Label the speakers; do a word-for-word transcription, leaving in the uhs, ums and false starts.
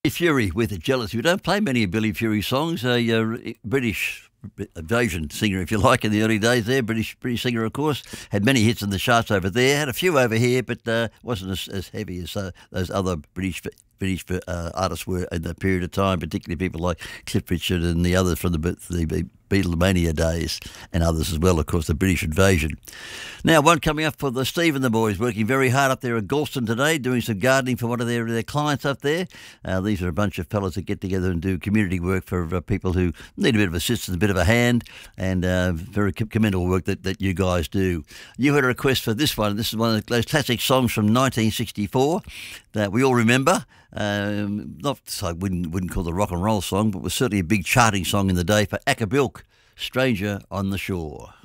Speaker 1: Fury with Jealous. We don't play many of Billy Fury songs. A uh, British invasion singer, if you like, in the early days there. British British singer, of course. Had many hits in the charts over there. Had a few over here, but uh, wasn't as, as heavy as uh, those other British British uh, artists were in that period of time, particularly people like Cliff Richard and the others from the, the Beatlemania days, and others as well, of course, the British invasion. Now, one coming up for the Steve and the boys, working very hard up there at Galston today, doing some gardening for one of their, their clients up there. Uh, these are a bunch of fellas that get together and do community work for uh, people who need a bit of assistance, a bit of a hand, and uh, very commendable work that, that you guys do. You had a request for this one. This is one of those classic songs from nineteen sixty-four that we all remember. Um, not so I wouldn't wouldn't call it a rock and roll song, but was certainly a big charting song in the day for Acker Bilk, Stranger on the Shore.